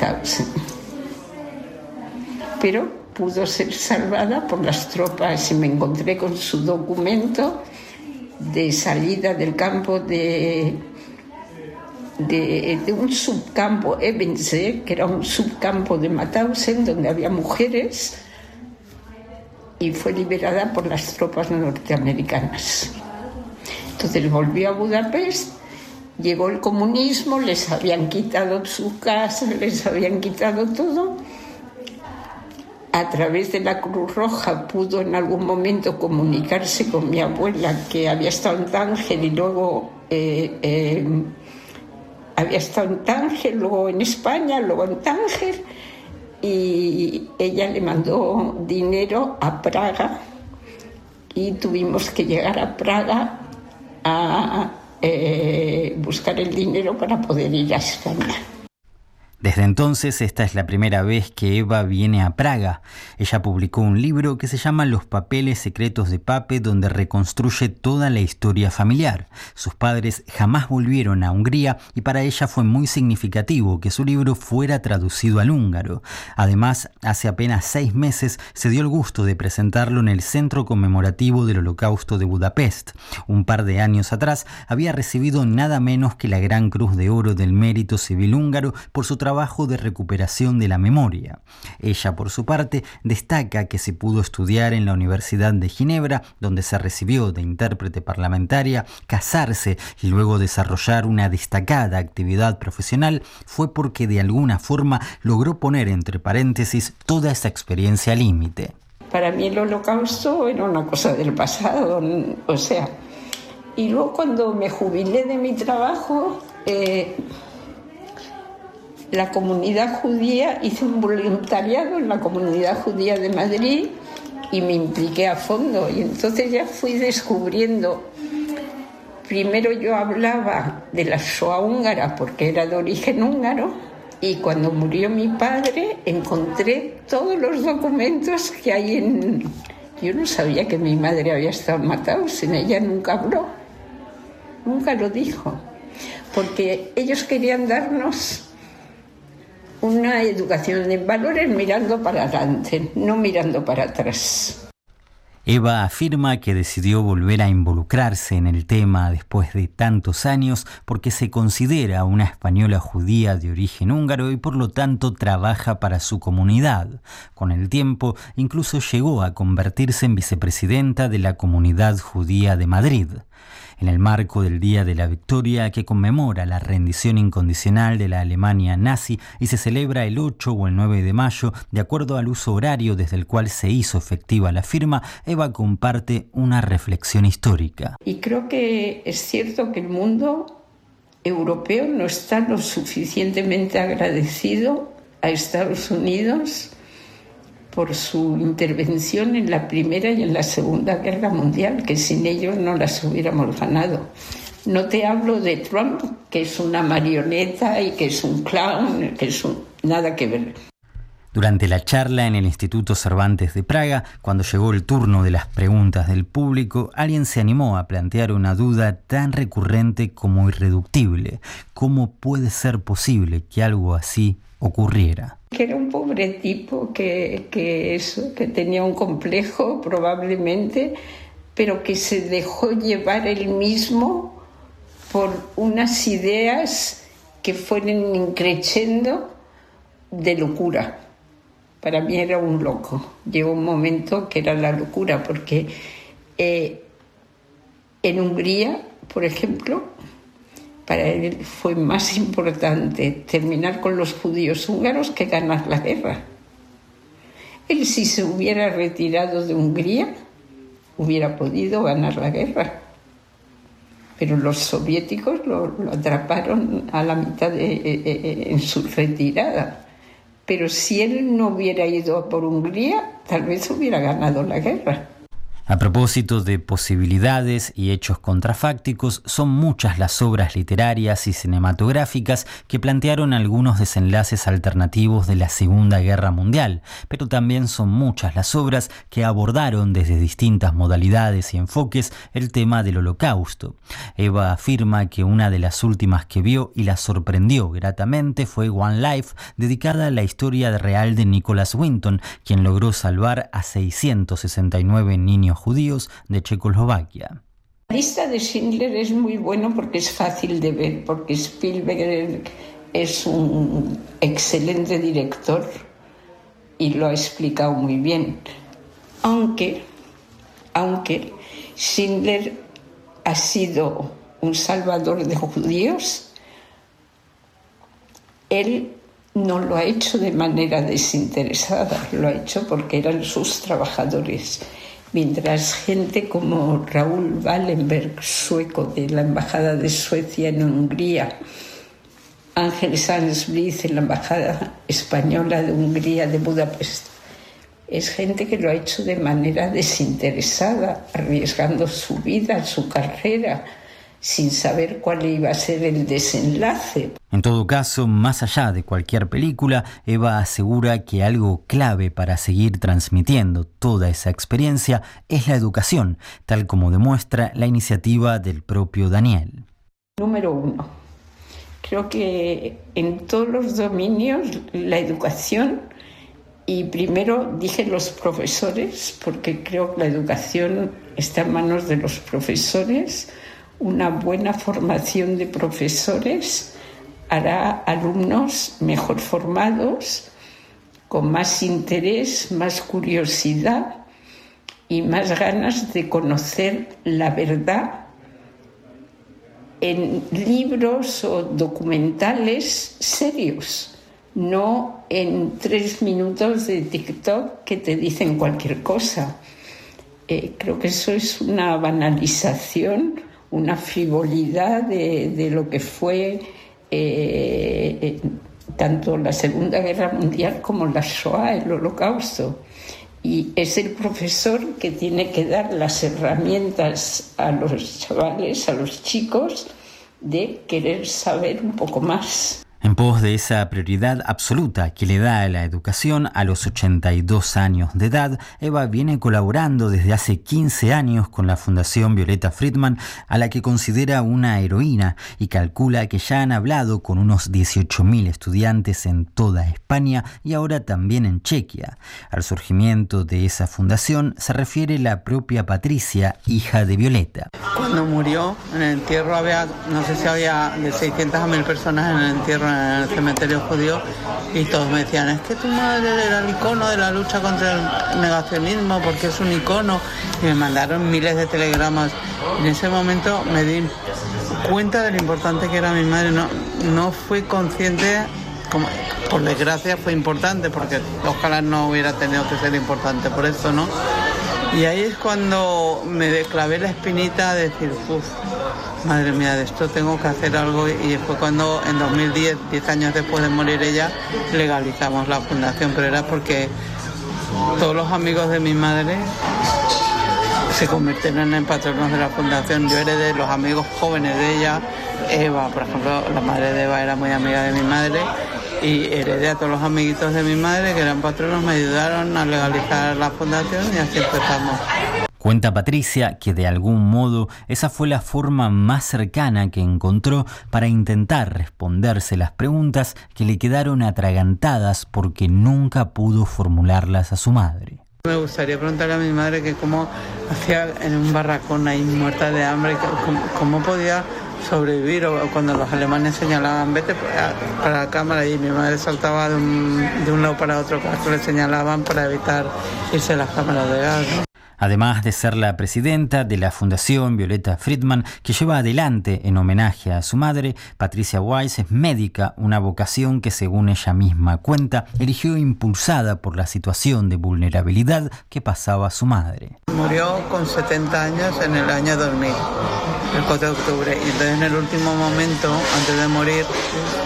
Mauthausen. Pero pudo ser salvada por las tropas y me encontré con su documento de salida del campo de un subcampo Ebense, que era un subcampo de Mauthausen donde había mujeres, y fue liberada por las tropas norteamericanas. Entonces volvió a Budapest, llegó el comunismo, les habían quitado su casa, les habían quitado todo. A través de la Cruz Roja pudo en algún momento comunicarse con mi abuela, que había estado en Tánger y luego había estado en Tánger, luego en España, luego en Tánger, y ella le mandó dinero a Praga y tuvimos que llegar a Praga a buscar el dinero para poder ir a España. Desde entonces, esta es la primera vez que Eva viene a Praga. Ella publicó un libro que se llama Los papeles secretos de Pape, donde reconstruye toda la historia familiar. Sus padres jamás volvieron a Hungría y para ella fue muy significativo que su libro fuera traducido al húngaro. Además, hace apenas 6 meses se dio el gusto de presentarlo en el Centro Conmemorativo del Holocausto de Budapest. Un par de años atrás había recibido nada menos que la Gran Cruz de Oro del Mérito Civil húngaro por su trabajo de recuperación de la memoria. Ella, por su parte, destaca que se pudo estudiar en la Universidad de Ginebra, donde se recibió de intérprete parlamentaria, casarse y luego desarrollar una destacada actividad profesional, fue porque de alguna forma logró poner entre paréntesis toda esa experiencia límite. Para mí el Holocausto era una cosa del pasado, o sea, y luego cuando me jubilé de mi trabajo, la comunidad judía, hice un voluntariado en la comunidad judía de Madrid y me impliqué a fondo. Y entonces ya fui descubriendo. Primero yo hablaba de la Shoah húngara porque era de origen húngaro, y cuando murió mi padre encontré todos los documentos que hay en... Yo no sabía que mi madre había estado en Mauthausen, ella nunca habló, nunca lo dijo, porque ellos querían darnos una educación de valores mirando para adelante, no mirando para atrás. Eva afirma que decidió volver a involucrarse en el tema después de tantos años porque se considera una española judía de origen húngaro y por lo tanto trabaja para su comunidad. Con el tiempo, incluso llegó a convertirse en vicepresidenta de la Comunidad Judía de Madrid. En el marco del Día de la Victoria, que conmemora la rendición incondicional de la Alemania nazi y se celebra el 8 o el 9 de mayo, de acuerdo al uso horario desde el cual se hizo efectiva la firma, Eva comparte una reflexión histórica. Y creo que es cierto que el mundo europeo no está lo suficientemente agradecido a Estados Unidos por su intervención en la Primera y en la Segunda Guerra Mundial, que sin ellos no las hubiéramos ganado. No te hablo de Trump, que es una marioneta y que es un clown, nada que ver. Durante la charla en el Instituto Cervantes de Praga, cuando llegó el turno de las preguntas del público, alguien se animó a plantear una duda tan recurrente como irreductible. ¿Cómo puede ser posible que algo así ocurriera? Que era un pobre tipo que tenía un complejo probablemente, pero que se dejó llevar él mismo por unas ideas que fueron increciendo de locura. Para mí era un loco. Llegó un momento que era la locura, porque en Hungría, por ejemplo, para él fue más importante terminar con los judíos húngaros que ganar la guerra. Él, si se hubiera retirado de Hungría, hubiera podido ganar la guerra. Pero los soviéticos lo atraparon a la mitad en su retirada. Pero si él no hubiera ido por Hungría, tal vez hubiera ganado la guerra. A propósito de posibilidades y hechos contrafácticos, son muchas las obras literarias y cinematográficas que plantearon algunos desenlaces alternativos de la Segunda Guerra Mundial, pero también son muchas las obras que abordaron desde distintas modalidades y enfoques el tema del Holocausto. Eva afirma que una de las últimas que vio y la sorprendió gratamente fue One Life, dedicada a la historia real de Nicholas Winton, quien logró salvar a 669 niños judíos de Checoslovaquia. La lista de Schindler es muy bueno porque es fácil de ver, porque Spielberg es un excelente director y lo ha explicado muy bien. Aunque Schindler ha sido un salvador de judíos, él no lo ha hecho de manera desinteresada, lo ha hecho porque eran sus trabajadores. Mientras gente como Raúl Wallenberg, sueco de la Embajada de Suecia en Hungría, Ángel Sanz Bliz en la Embajada Española de Hungría de Budapest, es gente que lo ha hecho de manera desinteresada, arriesgando su vida, su carrera, sin saber cuál iba a ser el desenlace. En todo caso, más allá de cualquier película, Eva asegura que algo clave para seguir transmitiendo toda esa experiencia es la educación, tal como demuestra la iniciativa del propio Daniel. Número 1. Creo que en todos los dominios la educación, y primero dije los profesores, porque creo que la educación está en manos de los profesores. Una buena formación de profesores hará alumnos mejor formados, con más interés, más curiosidad y más ganas de conocer la verdad en libros o documentales serios, no en 3 minutos de TikTok que te dicen cualquier cosa. Creo que eso es una banalización, una frivolidad de lo que fue tanto la Segunda Guerra Mundial como la Shoah, el Holocausto. Y es el profesor que tiene que dar las herramientas a los chavales, a los chicos, de querer saber un poco más. En pos de esa prioridad absoluta que le da a la educación, a los 82 años de edad, Eva viene colaborando desde hace 15 años con la Fundación Violeta Friedman, a la que considera una heroína, y calcula que ya han hablado con unos 18.000 estudiantes en toda España y ahora también en Chequia. Al surgimiento de esa fundación se refiere la propia Patricia, hija de Violeta. Cuando murió, en el entierro había, no sé si había de 600 a 1.000 personas en el entierro en el cementerio judío, y todos me decían, es que tu madre era el icono de la lucha contra el negacionismo porque es un icono, y me mandaron miles de telegramas. En ese momento me di cuenta de lo importante que era mi madre. No fui consciente, como, por desgracia fue importante, porque ojalá no hubiera tenido que ser importante por eso, ¿no? Y ahí es cuando me clavé la espinita de decir, madre mía, de esto tengo que hacer algo. Y fue cuando en 2010, 10 años después de morir ella, legalizamos la fundación. Pero era porque todos los amigos de mi madre se convirtieron en patronos de la fundación. Yo heredé los amigos jóvenes de ella. Eva, por ejemplo, la madre de Eva era muy amiga de mi madre, y heredé a todos los amiguitos de mi madre que eran patronos, me ayudaron a legalizar la fundación y así empezamos. Cuenta Patricia que de algún modo esa fue la forma más cercana que encontró para intentar responderse las preguntas que le quedaron atragantadas porque nunca pudo formularlas a su madre. Me gustaría preguntarle a mi madre que cómo hacía en un barracón ahí muerta de hambre, cómo podía sobrevivir, o cuando los alemanes señalaban vete para la cámara y mi madre saltaba de un lado para otro cuando le señalaban para evitar irse a las cámaras de gas, ¿no? Además de ser la presidenta de la Fundación Violeta Friedman, que lleva adelante en homenaje a su madre, Patricia Weiss es médica, una vocación que, según ella misma cuenta, eligió impulsada por la situación de vulnerabilidad que pasaba su madre. Murió con 70 años en el año 2000, el 4 de octubre, y entonces en el último momento, antes de morir,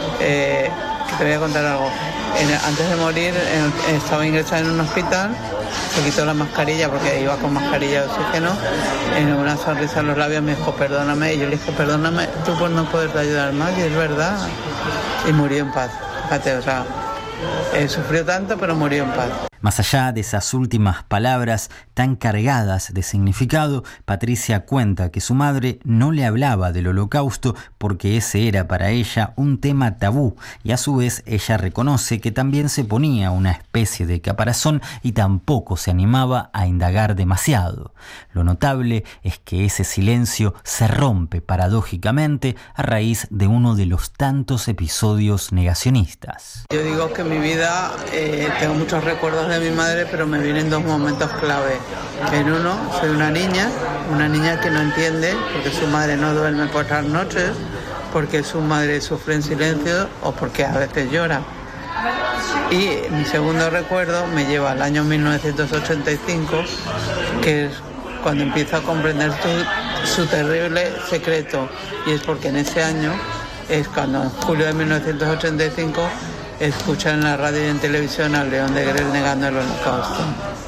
te voy a contar algo. Antes de morir estaba ingresada en un hospital se quitó la mascarilla porque iba con mascarilla de oxígeno, en una sonrisa en los labios me dijo perdóname, y yo le dije perdóname tú por no poderte ayudar más, y es verdad, y murió en paz. Fíjate, o sea, sufrió tanto pero murió en paz. Más allá de esas últimas palabras tan cargadas de significado, Patricia cuenta que su madre no le hablaba del Holocausto porque ese era para ella un tema tabú, y a su vez ella reconoce que también se ponía una especie de caparazón y tampoco se animaba a indagar demasiado. Lo notable es que ese silencio se rompe paradójicamente a raíz de uno de los tantos episodios negacionistas. Yo digo que en mi vida tengo muchos recuerdos de mi madre, pero me vienen dos momentos clave. En uno, soy una niña que no entiende porque su madre no duerme por las noches, porque su madre sufre en silencio o porque a veces llora. Y mi segundo recuerdo me lleva al año 1985, que es cuando empiezo a comprender su terrible secreto, y es porque en ese año es cuando en julio de 1985 escuchan en la radio y en televisión a León Degrelle negando el Holocausto.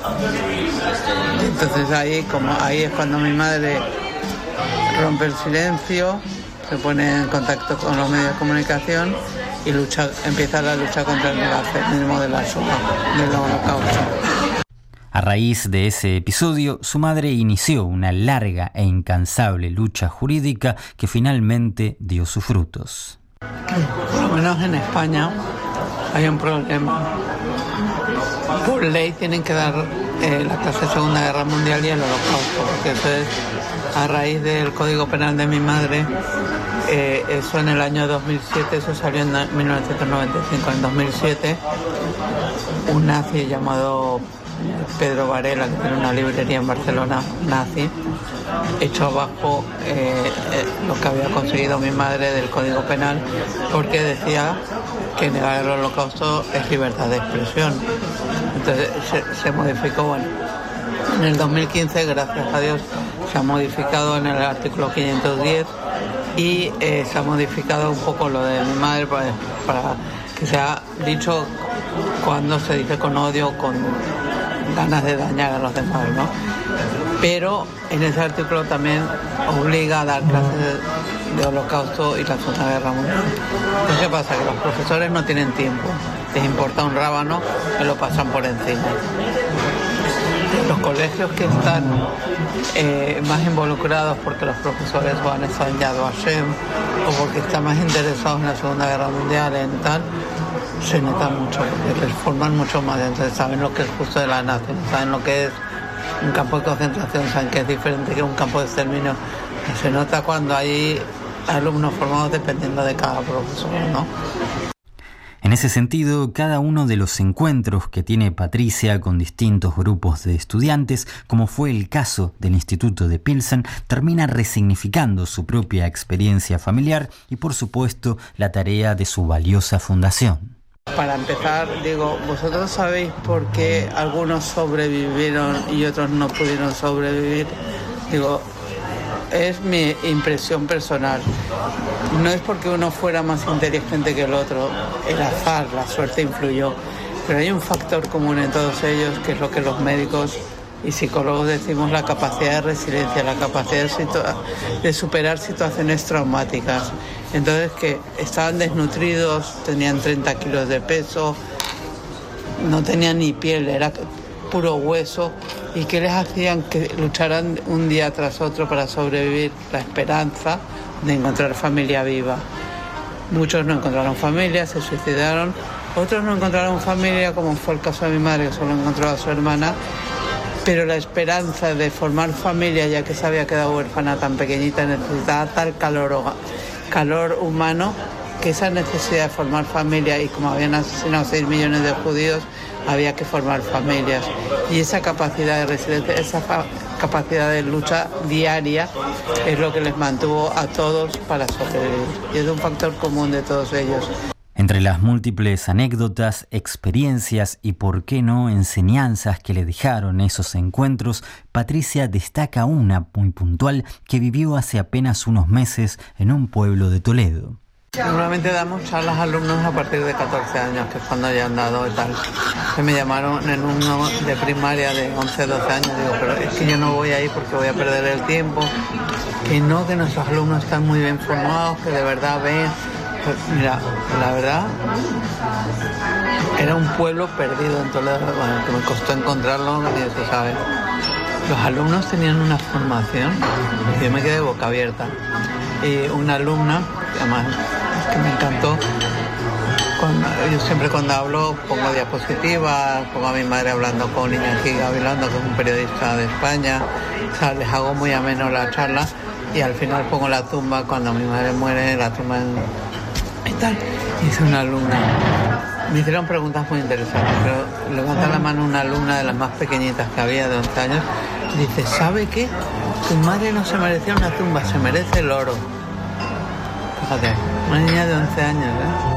Y entonces ahí es cuando mi madre rompe el silencio, se pone en contacto con los medios de comunicación y empieza la lucha contra el negacionismo del Holocausto. A raíz de ese episodio, su madre inició una larga e incansable lucha jurídica que finalmente dio sus frutos. Por lo menos en España hay un problema. Por ley tienen que dar la clase de Segunda Guerra Mundial y el Holocausto, porque eso es a raíz del Código Penal de mi madre. Eso en el año 2007, eso salió en 1995. En 2007, un nazi llamado Pedro Varela, que tiene una librería en Barcelona, nazi, echó abajo lo que había conseguido mi madre del Código Penal, porque decía que negar el Holocausto es libertad de expresión. Entonces se modificó, bueno, en el 2015, gracias a Dios, se ha modificado en el artículo 510 y se ha modificado un poco lo de mi madre para que sea dicho cuando se dice con odio, con ganas de dañar a los demás, ¿no? Pero en ese artículo también obliga a dar clases de Holocausto y la Segunda Guerra Mundial. Entonces, ¿qué pasa? Que los profesores no tienen tiempo, les importa un rábano, me lo pasan por encima. Los colegios que están más involucrados porque los profesores o han estado en Yad Vashem o porque están más interesados en la Segunda Guerra Mundial, en tal, se nota mucho, porque les forman mucho más, entonces saben lo que es justo de la nación, saben lo que es un campo de concentración, saben que es diferente que un campo de exterminio. Se nota cuando hay alumnos formados dependiendo de cada profesor, ¿no? En ese sentido, cada uno de los encuentros que tiene Patricia con distintos grupos de estudiantes, como fue el caso del Instituto de Pilsen, termina resignificando su propia experiencia familiar y, por supuesto, la tarea de su valiosa fundación. Para empezar, digo, ¿vosotros sabéis por qué algunos sobrevivieron y otros no pudieron sobrevivir? Digo, es mi impresión personal. No es porque uno fuera más inteligente que el otro, el azar, la suerte influyó, pero hay un factor común en todos ellos, que es lo que los médicos y psicólogos decimos, la capacidad de resiliencia, la capacidad de superar situaciones traumáticas. Entonces, que estaban desnutridos, tenían 30 kilos de peso, no tenían ni piel, era puro hueso. ¿Y qué les hacían? Que lucharan un día tras otro para sobrevivir, la esperanza de encontrar familia viva. Muchos no encontraron familia, se suicidaron, otros no encontraron familia, como fue el caso de mi madre, que solo encontró a su hermana, pero la esperanza de formar familia, ya que se había quedado huérfana tan pequeñita, necesitaba tal calor humano, que esa necesidad de formar familia, y como habían asesinado 6 millones de judíos, había que formar familias. Y esa capacidad de resiliencia, esa capacidad de lucha diaria es lo que les mantuvo a todos para sobrevivir. Y es un factor común de todos ellos. Entre las múltiples anécdotas, experiencias y, por qué no, enseñanzas que le dejaron esos encuentros, Patricia destaca una muy puntual que vivió hace apenas unos meses en un pueblo de Toledo. Normalmente damos charlas a alumnos a partir de 14 años, que es cuando ya han dado y tal. Que me llamaron en uno de primaria de 11, 12 años, digo, pero es que yo no voy ahí porque voy a perder el tiempo. Que no, que nuestros alumnos están muy bien formados, que de verdad ven. Pues mira, la verdad, era un pueblo perdido en Toledo, bueno, que me costó encontrarlo, ni se sabe. Los alumnos tenían una formación, yo me quedé boca abierta. Y una alumna, además, que me encantó, yo siempre cuando hablo pongo diapositivas, pongo a mi madre hablando con Iñaki Gabilondo, que es un periodista de España, o sea, les hago muy ameno la charla y al final pongo la tumba, cuando mi madre muere, la tumba y tal. Hice una alumna, me hicieron preguntas muy interesantes, pero levanta la mano una alumna de las más pequeñitas que había, de 11 años, y dice, ¿sabe qué? Tu madre no se merecía una tumba, se merece el oro. Fíjate, una niña de 11 años, ¿eh?